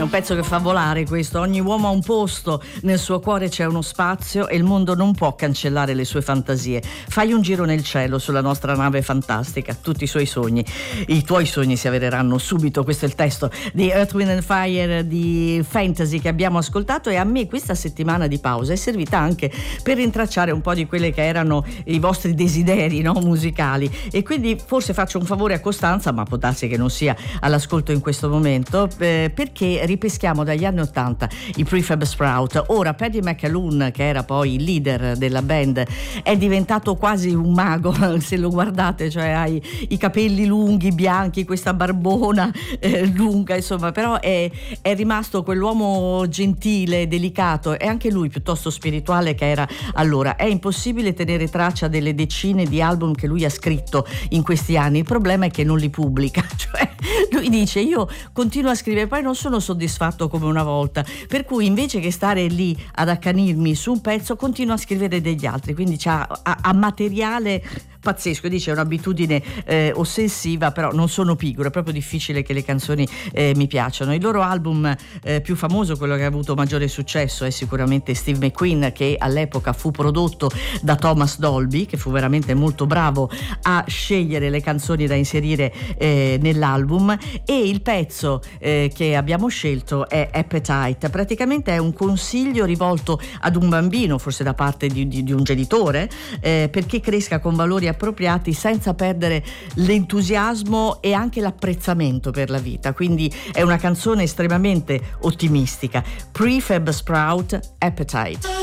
un pezzo che fa volare questo. Ogni uomo ha un posto, nel suo cuore c'è uno spazio e il mondo non può cancellare le sue fantasie. Fai un giro nel cielo sulla nostra nave fantastica, tutti i tuoi sogni si avvereranno subito. Questo è il testo di Earth, Wind and Fire di Fantasy che abbiamo ascoltato, e a me questa settimana di pausa è servita anche per rintracciare un po' di quelle che erano i vostri desideri, no, musicali, e quindi forse faccio un favore a Costanza, ma può darsi che non sia all'ascolto in questo momento, perché ripeschiamo dagli anni 80 i Prefab Sprout. Ora Paddy McAloon, che era poi il leader della band, è diventato quasi un mago se lo guardate, cioè ha i capelli lunghi, bianchi, questa barbona lunga, insomma, però è rimasto quell'uomo gentile, delicato, e anche lui piuttosto spirituale che era allora. È impossibile tenere traccia delle decine di album che lui ha scritto in questi anni. Il problema è che non li pubblica, cioè lui dice: io continuo a scrivere, poi non sono soddisfatto come una volta, per cui invece che stare lì ad accanirmi su un pezzo continuo a scrivere degli altri, quindi ha materiale pazzesco. Dice è un'abitudine ossessiva, però non sono pigro, è proprio difficile che le canzoni mi piacciono. Il loro album più famoso, quello che ha avuto maggiore successo, è sicuramente Steve McQueen, che all'epoca fu prodotto da Thomas Dolby, che fu veramente molto bravo a scegliere le canzoni da inserire nell'album, e il pezzo che abbiamo scelto è Appetite. Praticamente è un consiglio rivolto ad un bambino, forse da parte di un genitore, perché cresca con valori appropriati senza perdere l'entusiasmo e anche l'apprezzamento per la vita. Quindi è una canzone estremamente ottimistica. Prefab Sprout, Appetite.